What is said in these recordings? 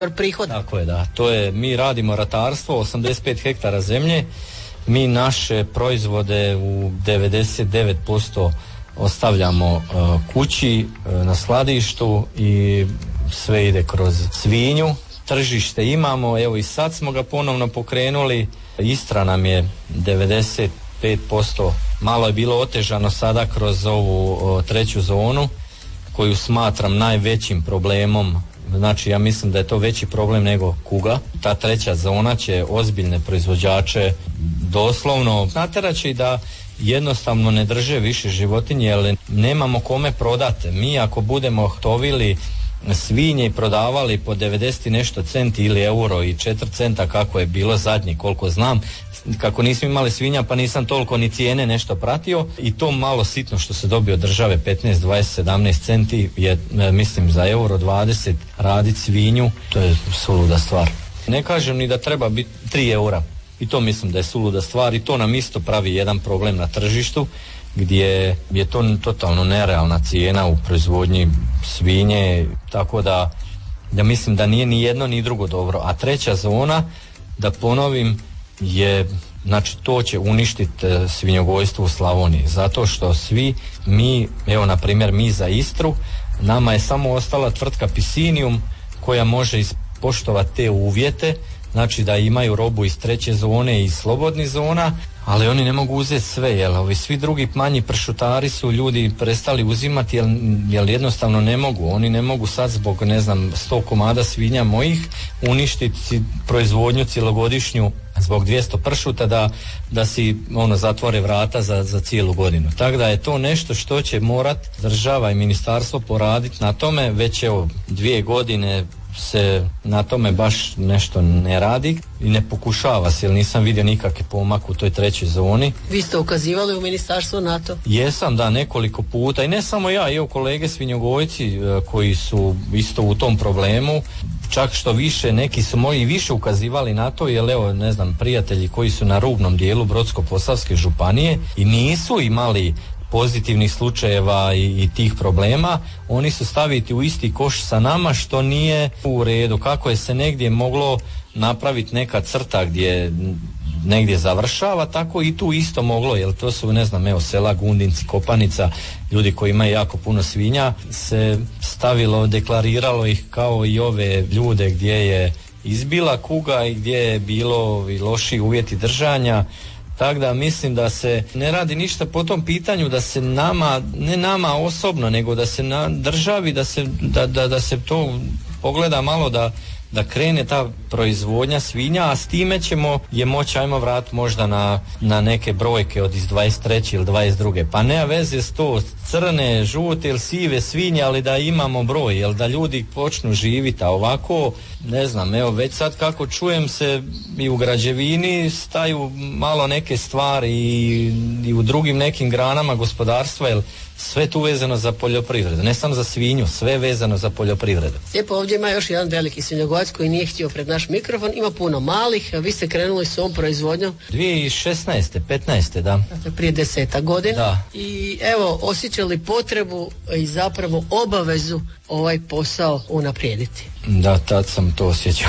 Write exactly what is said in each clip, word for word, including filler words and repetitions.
prihoda. Tako je, da. To je, mi radimo ratarstvo, osamdeset pet hektara zemlje, mi naše proizvode u devedeset devet posto ostavljamo uh, kući, uh, na skladištu i sve ide kroz svinju. Tržište imamo, evo i sad smo ga ponovno pokrenuli. Istra nam je devedeset pet posto, malo je bilo otežano sada kroz ovu o, treću zonu koju smatram najvećim problemom. Znači ja mislim da je to veći problem nego kuga. Ta treća zona će ozbiljne proizvođače doslovno nateraće i da jednostavno ne drže više životinje jer nemamo kome prodati. Mi ako budemo tovili svinje i prodavali po devedeset i nešto centi ili euro i četiri centa kako je bilo zadnji koliko znam, kako nismo imali svinja pa nisam toliko ni cijene nešto pratio i to malo sitno što se dobio od države petnaest, dvadeset, sedamnaest centi je mislim za euro dvadeset raditi svinju, to je suluda stvar. Ne kažem ni da treba biti tri eura i to mislim da je suluda stvar i to nam isto pravi jedan problem na tržištu gdje je to totalno nerealna cijena u proizvodnji svinje, tako da ja mislim da nije ni jedno ni drugo dobro. A treća zona, da ponovim, je, znači to će uništiti svinjogojstvo u Slavoniji, zato što svi mi, evo na primjer mi za Istru, nama je samo ostala tvrtka Pisinium koja može ispoštovati te uvjete, znači da imaju robu iz treće zone i iz slobodnih zona, ali oni ne mogu uzeti sve, jer ovi svi drugi manji pršutari su ljudi prestali uzimati jer, jer jednostavno ne mogu. Oni ne mogu sad zbog ne znam sto komada svinja mojih uništiti proizvodnju cjelogodišnju zbog dvjesto pršuta da, da si ono zatvore vrata za, za cijelu godinu. Tako da je to nešto što će morat država i ministarstvo poraditi na tome. Već evo dvije godine se na tome baš nešto ne radi i ne pokušava se, jer nisam vidio nikakve pomak u toj trećoj zoni. Vi ste ukazivali u ministarstvu na to? Jesam, da, nekoliko puta i ne samo ja, i evo kolege svinjogojci koji su isto u tom problemu, čak što više, neki su moji više ukazivali na to, jer evo, ne znam, prijatelji koji su na rubnom dijelu Brodsko-posavske županije i nisu imali pozitivnih slučajeva i, i tih problema, oni su staviti u isti koš sa nama, što nije u redu. Kako je se negdje moglo napraviti neka crta gdje negdje završava, tako i tu isto moglo, jer to su, ne znam, evo sela Gundinci, Kopanica, ljudi koji imaju jako puno svinja, se stavilo, deklariralo ih kao i ove ljude gdje je izbila kuga i gdje je bilo i loši uvjeti držanja. Tako da mislim da se ne radi ništa po tom pitanju, da se nama, ne nama osobno, nego da se na državi, da se, da, da, da se to pogleda malo, da, da krene ta proizvodnja svinja, a s time ćemo je moći, ajmo vrat možda na, na neke brojke od iz dvadeset treće ili dvadeset druge Pa nema veze s to crne, žute ili sive svinje, ali da imamo broj, jel da ljudi počnu živjeti, a ovako, ne znam, evo već sad kako čujem se i u građevini staju malo neke stvari i, i u drugim nekim granama gospodarstva, jel sve tu vezano za poljoprivredu, ne samo za svinju, sve vezano za poljoprivredu. Lijepo, ovdje ima još jedan veliki svinjogojac koji nije htio pred naš mikrofon, ima puno malih, a vi ste krenuli s ovom proizvodnjom dvije tisuće šesnaeste petnaeste da. Dakle, prije deseta godina. Da. I evo, osjećali potrebu i zapravo obavezu ovaj posao unaprijediti. Da, tad sam to osjećao.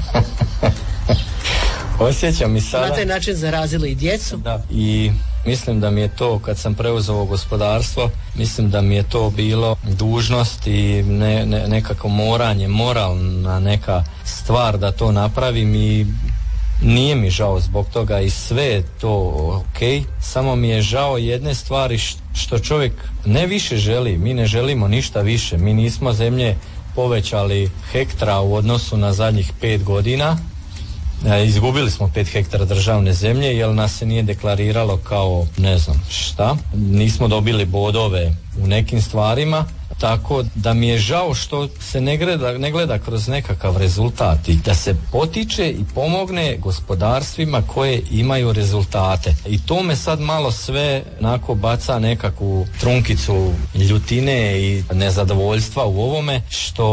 Osjećam i sada. Na taj način zarazili i djecu. Da. I mislim da mi je to, kad sam preuzeo gospodarstvo, mislim da mi je to bilo dužnost i ne, ne, nekako moranje, moralna neka stvar da to napravim i nije mi žao zbog toga i sve je to ok, samo mi je žao jedne stvari što čovjek ne više želi, mi ne želimo ništa više, mi nismo zemlje povećali hektara u odnosu na zadnjih pet godina. E, izgubili smo pet hektara državne zemlje jer nas se nije deklariralo kao ne znam šta, nismo dobili bodove u nekim stvarima, tako da mi je žao što se ne gleda, ne gleda kroz nekakav rezultat i da se potiče i pomogne gospodarstvima koje imaju rezultate. I to me sad malo sve onako baca nekakvu trunkicu ljutine i nezadovoljstva u ovome, što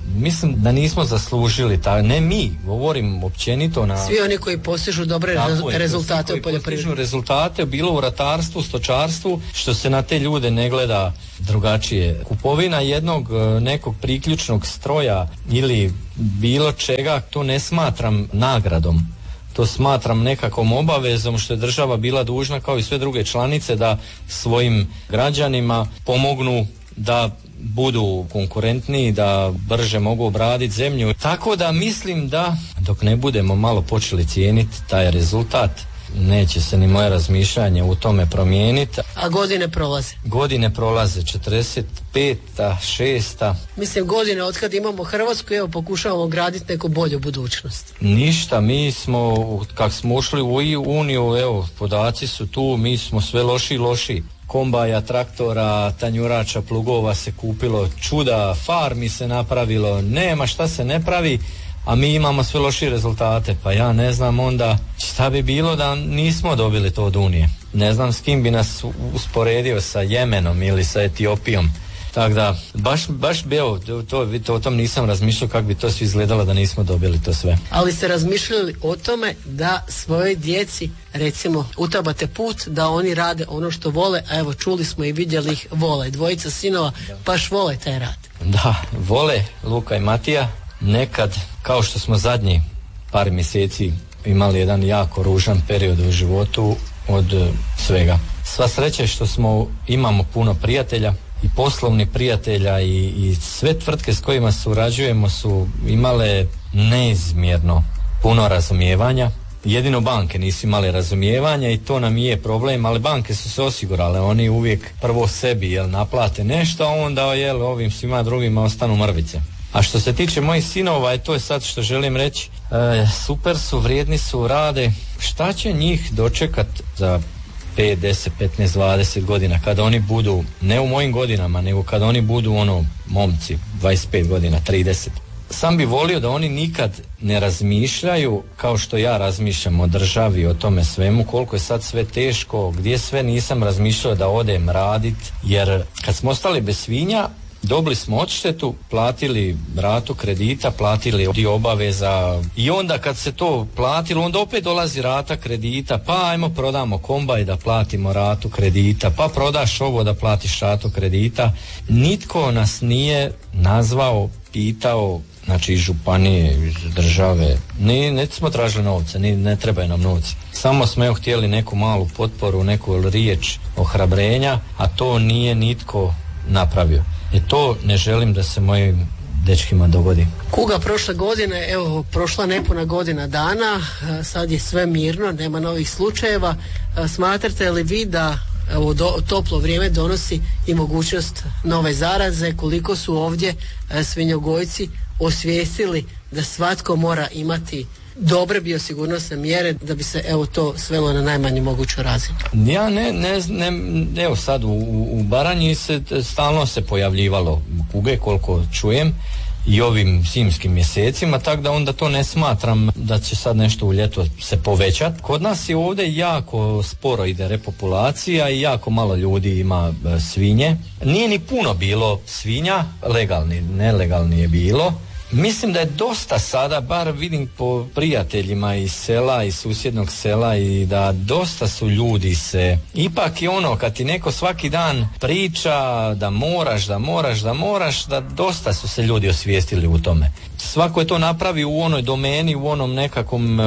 mislim da nismo zaslužili, ta, ne mi, govorim općenito na... Svi oni koji postižu dobre tako je, rezultate koji u poljoprivredi. Postižu rezultate, bilo u ratarstvu, stočarstvu, što se na te ljude ne gleda drugačije. Kupovina jednog nekog priključnog stroja ili bilo čega, to ne smatram nagradom. To smatram nekakvom obavezom što je država bila dužna kao i sve druge članice da svojim građanima pomognu da budu konkurentniji, da brže mogu obraditi zemlju. Tako da mislim da dok ne budemo malo počeli cijeniti taj rezultat, neće se ni moje razmišljanje u tome promijeniti. A godine prolaze? Godine prolaze, četrdeset peta, šesta. Mislim, godine od kad imamo Hrvatsku, evo pokušavamo graditi neku bolju budućnost. Ništa, mi smo, kak smo ušli u Uniju, evo, podaci su tu, mi smo sve loši i loši. Kombaja, traktora, tanjurača, plugova se kupilo, čuda, farmi se napravilo, nema šta se ne pravi, a mi imamo sve lošije rezultate. Pa ja ne znam onda šta bi bilo da nismo dobili to od Unije. Ne znam s kim bi nas usporedio, sa Jemenom ili sa Etiopijom. Tako da, baš, baš evo, to, to, o tom nisam razmišljao kako bi to sve izgledalo da nismo dobili to sve. Ali ste razmišljali o tome da svojoj djeci, recimo, utabate put da oni rade ono što vole, a evo čuli smo i vidjeli ih vole. Dvojica sinova baš vole taj rad. Da, vole Luka i Matija. Nekad, kao što smo zadnji par mjeseci imali jedan jako ružan period u životu od uh, svega. Sva sreća je što smo, imamo puno prijatelja i poslovnih prijatelja i, i sve tvrtke s kojima surađujemo su imale neizmjerno puno razumijevanja. Jedino banke nisu imale razumijevanja i to nam je problem, ali banke su se osigurale, oni uvijek prvo sebi jel, naplate nešto, a onda jel, ovim svima drugima ostanu mrvice. A što se tiče mojih sinova, i to je sad što želim reći, e, super su, vrijedni su, rade. Šta će njih dočekat za pet, deset, petnaest, dvadeset godina kada oni budu, ne u mojim godinama, nego kada oni budu ono momci, dvadeset pet godina, trideset. Sam bi volio da oni nikad ne razmišljaju kao što ja razmišljam o državi, o tome svemu, koliko je sad sve teško, gdje sve nisam razmišljao da odem radit, jer kad smo ostali bez svinja, dobili smo odštetu, platili ratu kredita, platili dio obaveza i onda kad se to platilo, onda opet dolazi rata kredita, pa ajmo prodamo kombaj da platimo ratu kredita, pa prodaš ovo da platiš ratu kredita. Nitko nas nije nazvao, pitao, znači iz županije, iz države, ne, ne smo tražili novce, ne, ne trebaju nam novci. Samo smo evo htjeli neku malu potporu, neku riječ ohrabrenja, a to nije nitko napravio. I to ne želim da se mojim dečkima dogodi. Kuga prošle godine, evo prošla nepuna godina dana, sad je sve mirno, nema novih slučajeva. Smatrate li vi da evo, do, toplo vrijeme donosi i mogućnost nove zaraze? Koliko su ovdje svinjogojci osvijestili da svatko mora imati dobre biosigurnosne mjere da bi se evo to svelo na najmanju moguću razinu? Ja ne, ne, ne evo sad u, u Baranji se stalno se pojavljivalo kuge koliko čujem i ovim zimskim mjesecima, tako da onda to ne smatram da će sad nešto u ljeto se povećati. Kod nas je ovdje jako sporo ide repopulacija i jako malo ljudi ima e, svinje. Nije ni puno bilo svinja, legalni, nelegalni je bilo. Mislim da je dosta sada, bar vidim po prijateljima iz sela, iz susjednog sela, i da dosta su ljudi se, ipak je ono kad ti neko svaki dan priča da moraš, da moraš, da moraš, da dosta su se ljudi osvijestili u tome. Svako je to napravio u onoj domeni, u onom nekakvom uh,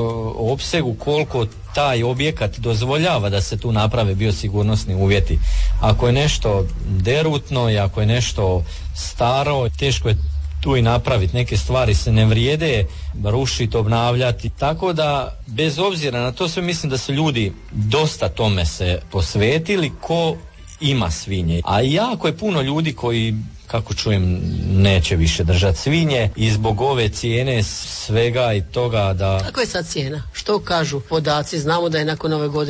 opsegu koliko taj objekat dozvoljava da se tu naprave biosigurnosni uvjeti. Ako je nešto derutno i ako je nešto staro, teško je tu i napraviti, neke stvari se ne vrijede rušiti, obnavljati, tako da bez obzira na to sve mislim da su ljudi dosta tome se posvetili ko ima svinje, a jako je puno ljudi koji, kako čujem, neće više držati svinje i zbog ove cijene svega i toga da... Kako je sad cijena? Što kažu podaci? Znamo da je nakon ove godine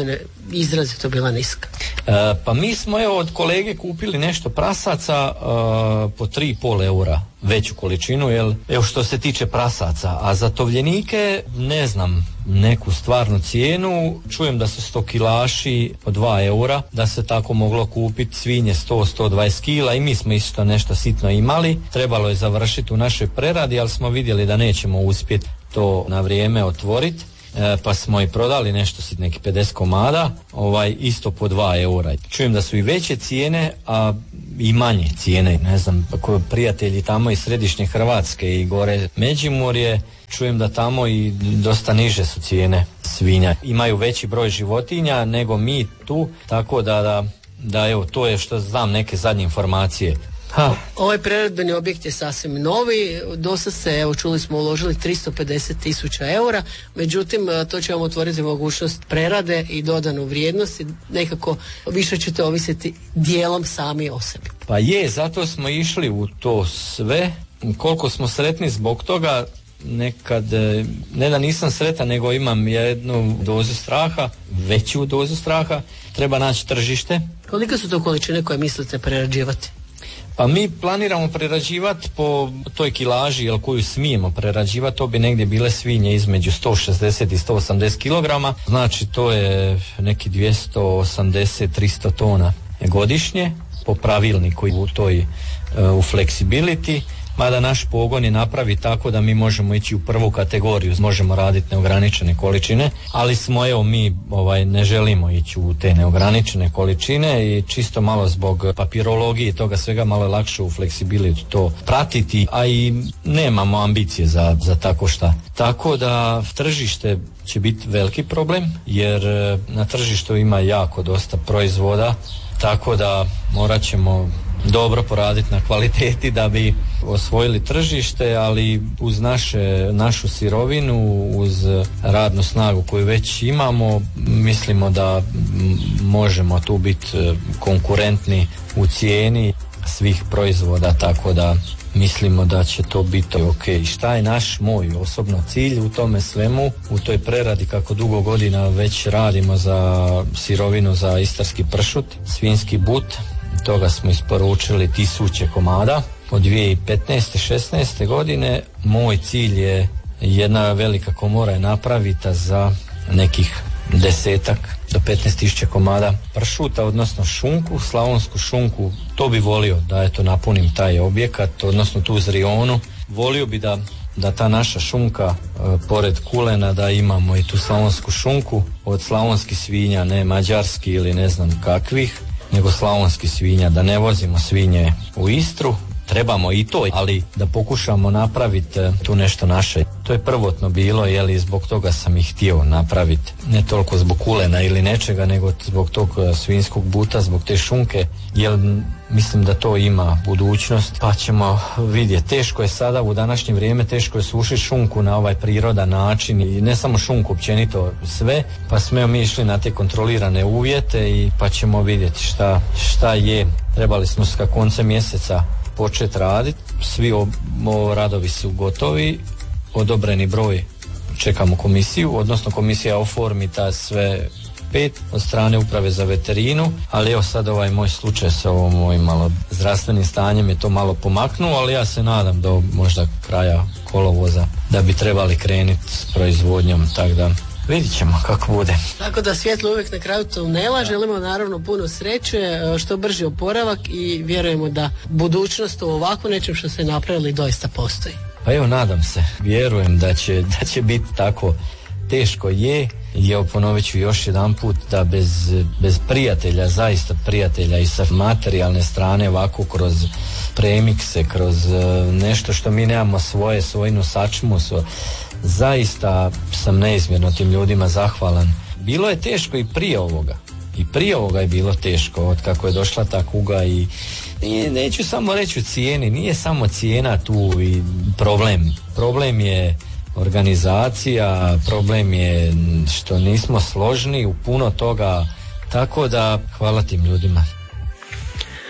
izrazito bila niska? E, pa mi smo evo od kolege kupili nešto prasaca e, po tri i pol eura, veću količinu, jel, evo što se tiče prasaca, a za tovljenike ne znam neku stvarnu cijenu, čujem da su sto kilaši po dva eura, da se tako moglo kupiti svinje sto do sto dvadeset kila i mi smo isto nešto sitno imali, trebalo je završiti u našoj preradi, ali smo vidjeli da nećemo uspjeti to na vrijeme otvoriti. E, pa smo i prodali nešto sit neki pedeset komada, ovaj isto po dva eura. Čujem da su i veće cijene, a i manje cijene, ne znam, ako prijatelji tamo iz središnje Hrvatske i gore Međimurje, čujem da tamo i dosta niže su cijene svinja. Imaju veći broj životinja nego mi tu, tako da, da, da evo, to je što znam neke zadnje informacije. Ha. Ovaj preradbeni objekt je sasvim novi, dosta se, evo čuli smo, uložili tristo pedeset tisuća eura, međutim to će vam otvoriti mogućnost prerade i dodanu vrijednost i nekako više ćete ovisiti dijelom sami o sebi. Pa je, zato smo išli u to sve, koliko smo sretni zbog toga, nekad, ne da nisam sretan, nego imam jednu dozu straha, veću dozu straha, treba naći tržište. Koliko su to količine koje mislite prerađivati? Pa mi planiramo prerađivati po toj kilaži, jel, koju smijemo prerađivati, to bi negdje bile svinje između sto šezdeset i sto osamdeset kilograma, znači to je neki dvjesto osamdeset do tristo tona godišnje po pravilniku u toj u flexibility. Mada naš pogon je napravi tako da mi možemo ići u prvu kategoriju, možemo raditi neograničene količine, ali smo, evo, mi ovaj, ne želimo ići u te neograničene količine i čisto malo zbog papirologije i toga svega malo je lakše u fleksibility to pratiti, a i nemamo ambicije za, za tako šta. Tako da tržište će biti veliki problem, jer na tržištu ima jako dosta proizvoda, tako da morat ćemo dobro poraditi na kvaliteti da bi osvojili tržište, ali uz naše, našu sirovinu, uz radnu snagu koju već imamo, mislimo da možemo tu biti konkurentni u cijeni svih proizvoda, tako da mislimo da će to biti ok. Šta je naš, moj osobno cilj u tome svemu, u toj preradi, kako dugo godina već radimo za sirovinu za istarski pršut, svinjski but, toga smo isporučili tisuće komada od dvije tisuće petnaeste šesnaeste godine. Moj cilj je, jedna velika komora je napravita za nekih desetak do petnaest tisuća komada pršuta, odnosno šunku, slavonsku šunku. To bi volio da eto napunim taj objekat, odnosno tu zrionu. Volio bi da da ta naša šunka, e, pored kulena, da imamo i tu slavonsku šunku od slavonskih svinja, ne mađarski ili ne znam kakvih, nego slavonski svinja, da ne vozimo svinje u Istru. Trebamo i to, ali da pokušamo napraviti tu nešto naše. To je prvotno bilo, jeli, zbog toga sam ih htio napraviti. Ne toliko zbog kulena ili nečega, nego zbog tog svinjskog buta, zbog te šunke, jer mislim da to ima budućnost, pa ćemo vidjeti. Teško je sada u današnje vrijeme, teško je sušiti šunku na ovaj prirodan način i ne samo šunku, općenito sve, pa smo mi išli na te kontrolirane uvjete i pa ćemo vidjeti šta, šta je. Trebali smo sa koncem mjeseca početi raditi, svi o, o, radovi su gotovi, odobreni broj, čekamo komisiju, odnosno komisija oformi ta sve pet od strane uprave za veterinu, ali evo sad ovaj moj slučaj sa ovom mojim malo zdravstvenim stanjem je to malo pomaknuo, ali ja se nadam do možda kraja kolovoza da bi trebali krenuti s proizvodnjom, tako da vidit ćemo kako bude. Tako da svjetlo uvijek na kraju tunela, želimo naravno puno sreće, što brži oporavak i vjerujemo da budućnost u ovako nečem što se napravili doista postoji. Pa evo, nadam se, vjerujem da će, da će biti tako. Teško je, i evo ponovit ću još jedan put da bez, bez prijatelja, zaista prijatelja i sa materijalne strane, ovako kroz premikse, kroz nešto što mi nemamo svoje, svojinu sačmu, svo, zaista sam neizmjerno tim ljudima zahvalan. Bilo je teško i prije ovoga. I prije ovoga je bilo teško, od kako je došla ta kuga i, i neću samo reći u cijeni, nije samo cijena tu i problem. Problem je organizacija, problem je što nismo složni u puno toga, tako da hvala tim ljudima.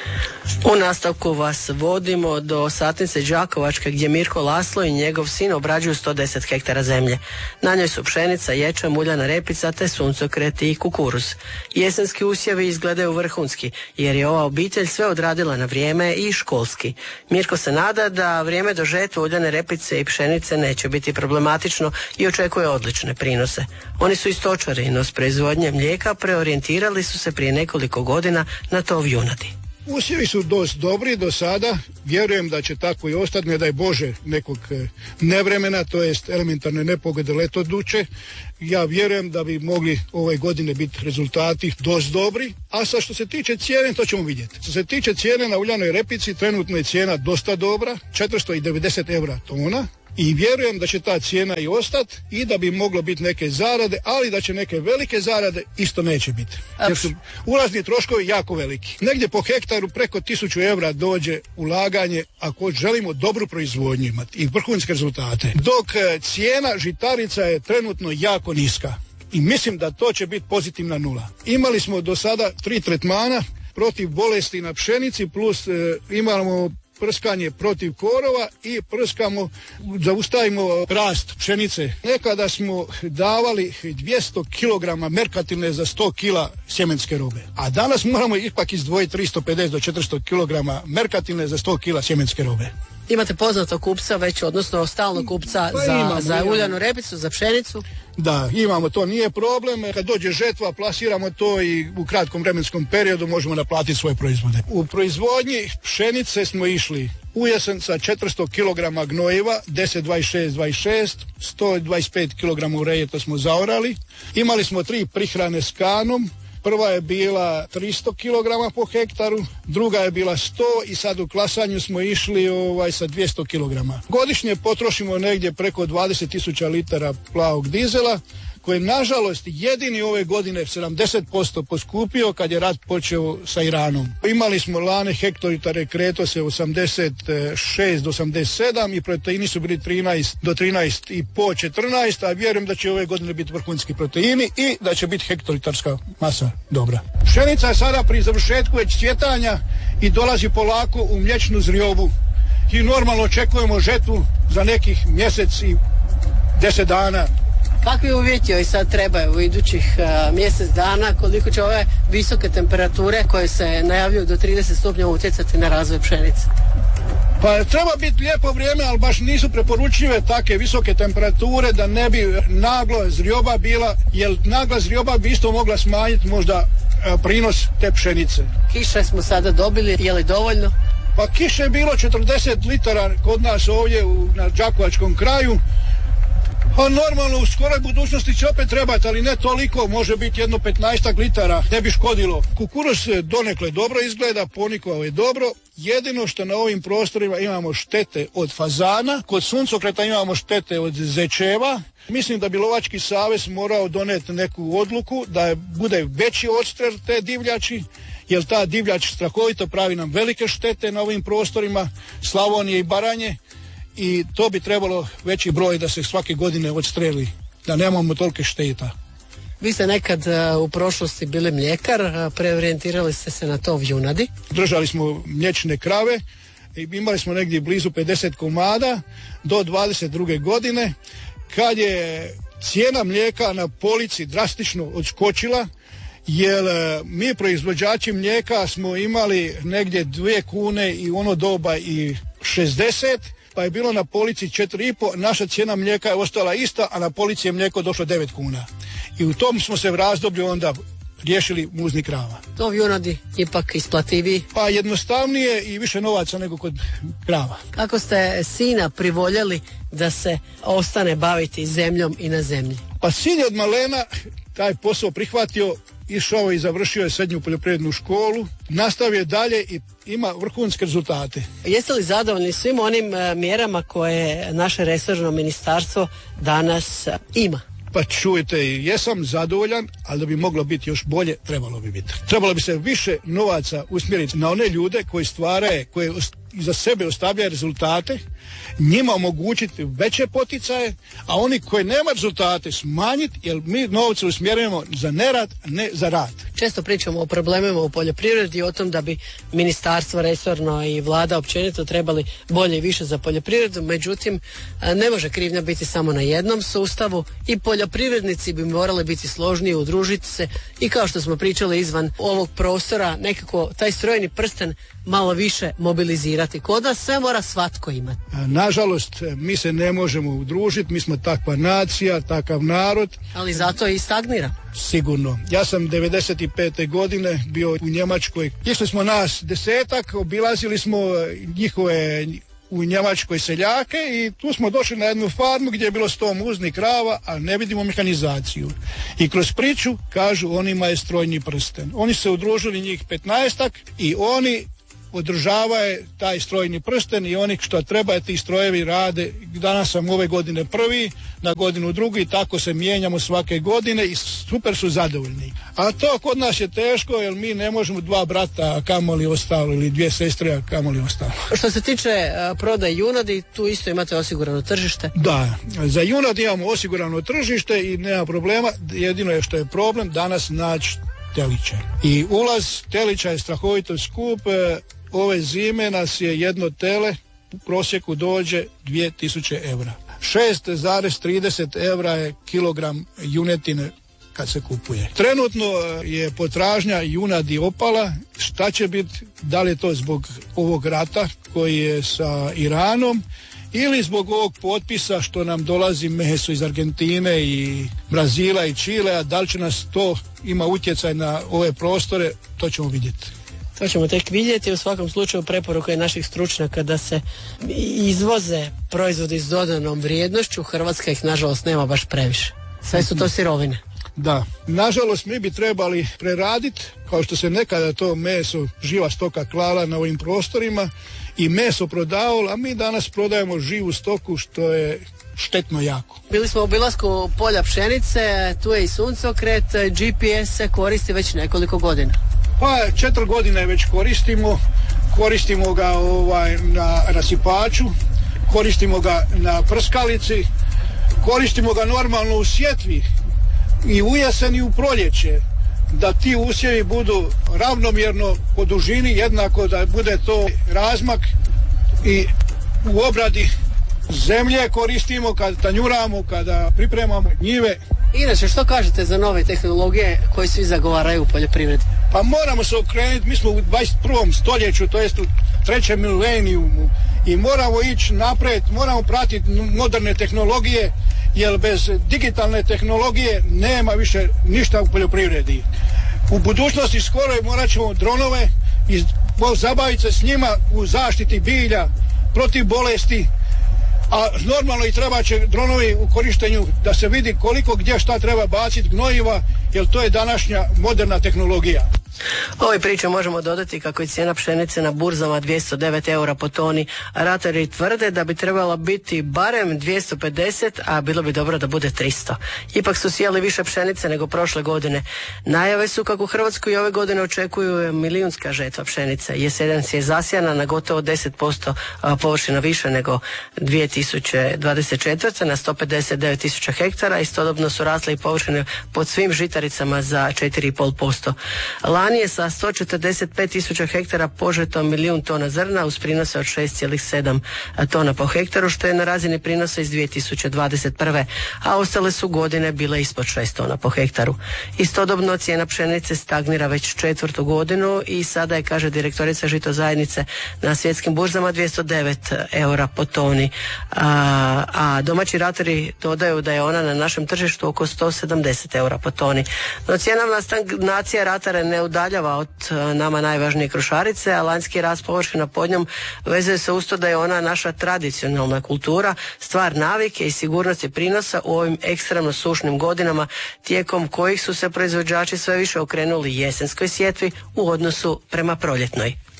U nastavku vas vodimo do satnice Đakovačke gdje Mirko Laslo i njegov sin obrađuju sto deset hektara zemlje. Na njoj su pšenica, ječam, uljana repica te suncokret i kukuruz. Jesenski usjevi izgledaju vrhunski jer je ova obitelj sve odradila na vrijeme i školski. Mirko se nada da vrijeme do žetve uljane repice i pšenice neće biti problematično i očekuje odlične prinose. Oni su i stočari, no s proizvodnje mlijeka preorijentirali su se prije nekoliko godina na tov junadi. Usjevi su dosta dobri do sada, vjerujem da će tako i ostati, ne daj Bože nekog nevremena, to jest elementarne nepogode letoduče. Ja vjerujem da bi mogli ove godine biti rezultati dosta dobri, a sa što se tiče cijene, to ćemo vidjeti. Što se tiče cijene na uljanoj repici, trenutno je cijena dosta dobra, četiristo devedeset eura tona. I vjerujem da će ta cijena i ostati i da bi moglo biti neke zarade, ali da će neke velike zarade isto neće biti. Jer su ulazni troškovi jako veliki. Negdje po hektaru preko tisuću eura dođe ulaganje ako želimo dobru proizvodnju imati i vrhunske rezultate. Dok cijena žitarica je trenutno jako niska i mislim da to će biti pozitivna nula. Imali smo do sada tri tretmana protiv bolesti na pšenici plus e, imamo prskanje protiv korova i prskamo, zaustavimo rast pšenice. Nekada smo davali dvjesto kilograma merkatilne za sto kila sjemenske robe, a danas moramo ipak izdvojiti tristo pedeset do četiristo kilograma merkatilne za sto kila sjemenske robe. Imate poznatog kupca već, odnosno stalnog kupca pa za, imamo, za imamo. uljanu repicu, za pšenicu? Da, imamo, to nije problem. Kad dođe žetva, plasiramo to i u kratkom vremenskom periodu možemo naplatiti svoje proizvode. U proizvodnji pšenice smo išli u jesen sa četiristo kilograma gnojiva, deset dvadeset šest dvadeset šest, sto dvadeset pet kilograma ureje, to smo zaorali. Imali smo tri prihrane s kanom. Prva je bila tristo kilograma po hektaru, druga je bila sto i sad u klasanju smo išli ovaj, sa dvjesto kilograma. Godišnje potrošimo negdje preko dvadeset tisuća litara plavog dizela, koji je nažalost jedini ove godine sedamdeset posto poskupio kad je rat počeo sa Iranom. Imali smo lane hektolitare, kreto se osamdeset šest do osamdeset sedam i proteini su bili trinaest do trinaest i po četrnaest, a vjerujem da će ove godine biti vrhunski proteini i da će biti hektolitarska masa dobra. Pšenica je sada pri završetku već cvjetanja i dolazi polako u mliječnu zriobu i normalno očekujemo žetvu za nekih mjesec i deset dana. Kakvi uvjeti joj sad trebaju u idućih uh, mjesec dana, koliko će ove visoke temperature koje se najavljuju do trideset stupnjeva utjecati na razvoj pšenice? Pa treba biti lijepo vrijeme, ali baš nisu preporučljive take visoke temperature da ne bi naglo zrioba bila, jer nagla zrioba bi isto mogla smanjiti možda uh, prinos te pšenice. Kiše smo sada dobili, je li dovoljno? Pa kiše je bilo četrdeset litara kod nas ovdje u, na Đakovačkom kraju. A normalno u skoroj budućnosti će opet trebati, ali ne toliko, može biti jedno petnaestak litara, ne bi škodilo. Kukuruz donekle dobro izgleda, ponikao je dobro, jedino što na ovim prostorima imamo štete od fazana, kod suncokreta imamo štete od zečeva. Mislim da bi Lovački savez morao doneti neku odluku da je, bude veći odstrel te divljači, jer ta divljač strahovito pravi nam velike štete na ovim prostorima Slavonije i Baranje. I to bi trebalo veći broj da se svake godine odstreli, da nemamo tolike šteta. Vi ste nekad uh, u prošlosti bili mljekar, uh, preorijentirali ste se na tov junadi. Držali smo mliječne krave i imali smo negdje blizu pedeset komada do dvadeset druge godine, kad je cijena mlijeka na polici drastično odskočila, jer mi proizvođači mlijeka smo imali negdje dvije kune i ono doba i šezdeset, pa je bilo na polici četiri i pol, naša cijena mlijeka je ostala ista, a na polici je mlijeko došlo devet kuna. I u tom smo se v razdoblju onda riješili muznih krava. Tov junadi ipak isplativiji? Pa jednostavnije i više novaca nego kod krava. Kako ste sina privoljeli da se ostane baviti zemljom i na zemlji? Pa sin je od malena taj posao prihvatio, išao i završio je srednju poljoprivrednu školu, nastavio dalje i ima vrhunske rezultate. Jeste li zadovoljni svim onim e, mjerama koje naše resorno ministarstvo danas e, ima? Pa čujte, jesam zadovoljan, ali da bi moglo biti još bolje, trebalo bi biti. Trebalo bi se više novaca usmjeriti na one ljude koji stvaraju, koji za sebe ostavljaju rezultate, njima omogućiti veće poticaje, a oni koji nema rezultate smanjiti, jer mi novce usmjerujemo za nerad, ne za rad. Često pričamo o problemima u poljoprivredi, o tom da bi ministarstvo resorno i vlada općenito trebali bolje i više za poljoprivredu, međutim ne može krivnja biti samo na jednom sustavu i poljoprivrednici bi morali biti složniji, udružiti se i kao što smo pričali izvan ovog prostora nekako taj strojni prsten malo više mobilizirati. Kod nas sve mora svatko imati. Nažalost, mi se ne možemo udružiti, mi smo takva nacija, takav narod. Ali zato i stagnira. Sigurno. Ja sam devedeset pete godine bio u Njemačkoj. Išli smo nas desetak, obilazili smo njihove u Njemačkoj seljake i tu smo došli na jednu farmu gdje je bilo sto muznih krava, a ne vidimo mehanizaciju. I kroz priču kažu onima je strojni prsten. Oni se udružili njih petnaestak i oni održavaju taj strojni prsten i oni što treba ti strojevi rade. Danas sam ove godine prvi, na godinu drugi i tako se mijenjamo svake godine i super su zadovoljni. A to kod nas je teško jer mi ne možemo dva brata, a kamoli ostalo, ili dvije sestre, a kamoli ostalo. Što se tiče uh, prodaje junadi, tu isto imate osigurano tržište? Da, za junad imamo osigurano tržište i nema problema, jedino je što je problem danas naći teliće. I ulaz telića je strahovito skup. Ove zime nas je jedno tele u prosjeku dođe dvije tisuće eura. šest zarez trideset eura je kilogram junetine kad se kupuje. Trenutno je potražnja junadi opala. Šta će biti? Da li je to zbog ovog rata koji je sa Iranom ili zbog ovog potpisa što nam dolazi meso iz Argentine i Brazila i Čilea? Da li će nas to ima utjecaj na ove prostore? To ćemo vidjeti. To ćemo tek vidjeti. U svakom slučaju preporuka je naših stručnjaka da se izvoze proizvodi s dodanom vrijednošću. Hrvatska ih nažalost nema baš previše. Sve su to sirovine. Da, nažalost mi bi trebali preraditi, kao što se nekada to meso, živa stoka klala na ovim prostorima i meso prodavalo, a mi danas prodajemo živu stoku što je štetno jako. Bili smo u obilasku polja pšenice, tu je i suncokret, G P S se koristi već nekoliko godina. Pa četiri godine već koristimo, koristimo ga ovaj, na rasipaču, koristimo ga na prskalici, koristimo ga normalno u sjetvi i u jesen i u proljeće, da ti usjevi budu ravnomjerno po dužini, jednako da bude to razmak i u obradi zemlje koristimo kad tanjuramo, kada pripremamo njive. Inače, što kažete za nove tehnologije koje svi zagovaraju u poljoprivredi? Pa moramo se okrenuti, mi smo u dvadeset prvom stoljeću, to jest u trećem milenijumu i moramo ići naprijed, moramo pratiti moderne tehnologije, jer bez digitalne tehnologije nema više ništa u poljoprivredi. U budućnosti skoroj morat ćemo dronove i zabaviti se s njima u zaštiti bilja protiv bolesti, a normalno i treba će dronovi u korištenju da se vidi koliko gdje šta treba baciti gnojiva, jer to je današnja moderna tehnologija. Ovoj priči možemo dodati kako je cijena pšenice na burzama dvjesto devet eura po toni. Ratari tvrde da bi trebala biti barem dvjesto pedeset, a bilo bi dobro da bude tristo. Ipak su sijali više pšenice nego prošle godine. Najave su kako u Hrvatskoj i ove godine očekuju milijunska žetva pšenice. Jesen je zasijana na gotovo deset posto površina više nego dvije tisuće dvadeset četvrte na sto pedeset devet tisuća hektara. Istodobno su rasle i površine pod svim žitaricama za četiri zarez pet posto. Lani je sa sto četrdeset pet tisuća hektara požeto milijun tona zrna uz prinose od šest zarez sedam tona po hektaru, što je na razini prinosa iz dvije tisuće dvadeset prve. a ostale su godine bile ispod šest tona po hektaru. Istodobno cijena pšenice stagnira već četvrtu godinu i sada je, kaže direktorica žito zajednice, na svjetskim burzama dvjesto devet eura po toni, a, a domaći ratari dodaju da je ona na našem tržištu oko sto sedamdeset eura po toni. No cjenovna stagnacija ratara ne udaljava od nama najvažnije krušarice, a lanjski rast površina pod njom vezuje se uz to da je ona naša tradicionalna kultura, stvar navike i sigurnosti prinosa u ovim ekstremno sušnim godinama, tijekom kojih su se proizvođači sve više okrenuli jesenskoj sjetvi u odnosu prema proljetnoj.